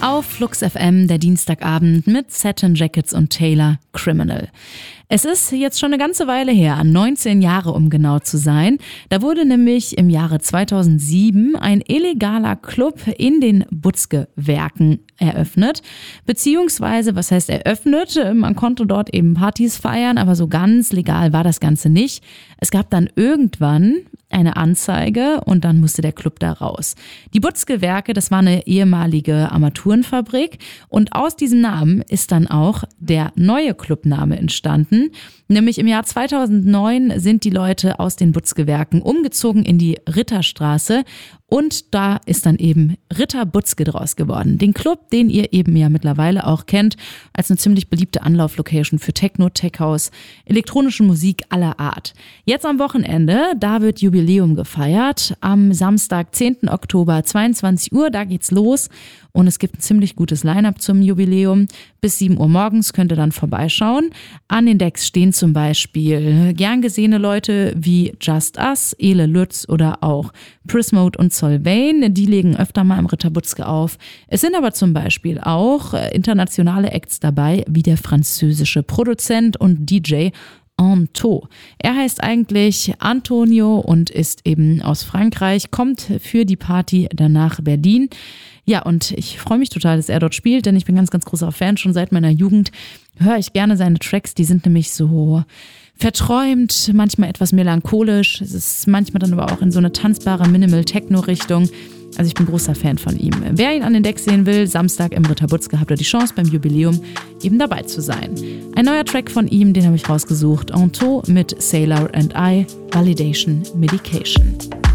Auf Flux FM der Dienstagabend mit Satin Jackets und Taylor Criminal. Es ist jetzt schon eine ganze Weile her, 19 Jahre um genau zu sein. Da wurde nämlich im Jahre 2007 ein illegaler Club in den Butzke-Werken eröffnet. Beziehungsweise, was heißt eröffnet? Man konnte dort eben Partys feiern, aber so ganz legal war das Ganze nicht. Es gab dann irgendwann eine Anzeige und dann musste der Club da raus. Die Butzke-Werke, das war eine ehemalige Armaturenfabrik und aus diesem Namen ist dann auch der neue Clubname entstanden. Nämlich im Jahr 2009 sind die Leute aus den Butzke-Werken umgezogen in die Ritterstraße und da ist dann eben Ritter Butzke draus geworden. Den Club, den ihr eben ja mittlerweile auch kennt, als eine ziemlich beliebte Anlauflocation für Techno, Tech-House, elektronische Musik aller Art. Jetzt am Wochenende, da wird Jubiläum gefeiert. Am Samstag, 10. Oktober, 22 Uhr, da geht's los. Und es gibt ein ziemlich gutes Line-Up zum Jubiläum. Bis 7 Uhr morgens könnt ihr dann vorbeischauen. An den Decks stehen zum Beispiel gern gesehene Leute wie Just Us, Ele Lütz oder auch Prismode und Solveig. Die legen öfter mal im Ritter Butzke auf. Es sind aber zum Beispiel auch internationale Acts dabei, wie der französische Produzent und DJ Anto. Er heißt eigentlich Antonio und ist eben aus Frankreich, kommt für die Party dann nach Berlin. Ja, und ich freue mich total, dass er dort spielt, denn ich bin ganz, ganz großer Fan. Schon seit meiner Jugend höre ich gerne seine Tracks. Die sind nämlich so verträumt, manchmal etwas melancholisch. Es ist manchmal dann aber auch in so eine tanzbare Minimal-Techno-Richtung. Also ich bin großer Fan von ihm. Wer ihn an den Decks sehen will, Samstag im Ritter Butzke habt ihr die Chance beim Jubiläum eben dabei zu sein. Ein neuer Track von ihm, den habe ich rausgesucht. Anto mit Sailor and I, Validation Medication.